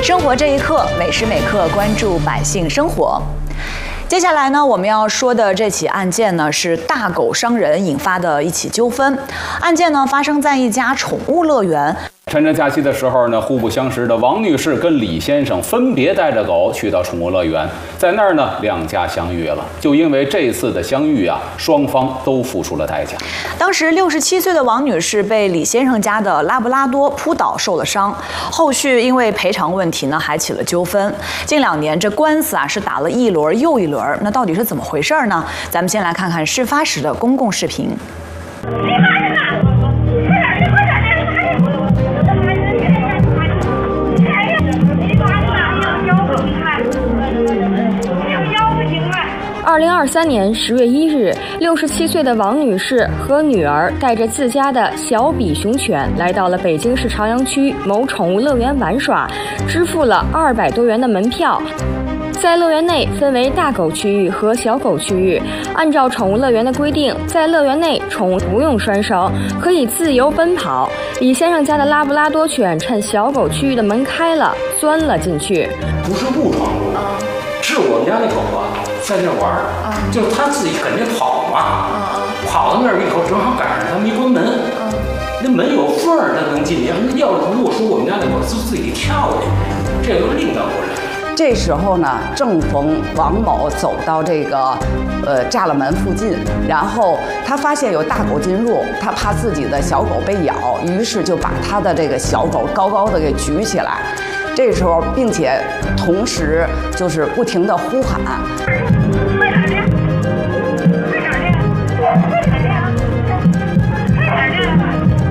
生活这一刻，每时每刻关注百姓生活。接下来呢，我们要说的这起案件呢，是大狗伤人引发的一起纠纷。案件呢，发生在一家宠物乐园。 趁着假期的时候呢，互不相识的王女士跟李先生分别带着狗去到宠物乐园，在那儿呢，两家相遇了。就因为这次的相遇啊，双方都付出了代价。 当时67岁的王女士被李先生家的拉布拉多扑倒受了伤，后续因为赔偿问题呢，还起了纠纷。近2年这官司啊是打了一轮又一轮，那到底是怎么回事呢？咱们先来看看事发时的公共视频。 2023年10月1日，67岁的王女士和女儿带着自家的小比熊犬来到了北京市朝阳区某宠物乐园玩耍，支付了200多元的门票。在乐园内分为大狗区域和小狗区域，按照宠物乐园的规定，在乐园内宠物不用拴绳，可以自由奔跑。李先生家的拉布拉多犬趁小狗区域的门开了，钻了进去。 不是误闯入，是我们家那狗啊，在那玩儿，就是它自己肯定跑嘛，跑到那儿以后，正好赶上他没关门，那门有缝儿，它能进去。要如果说我们家那狗自己跳下去，这个另当别论。 这时候呢，正逢王某走到这个栅栏门附近，然后他发现有大狗进入，他怕自己的小狗被咬，于是就把他的这个小狗高高的给举起来。这时候，并且同时就是不停地呼喊。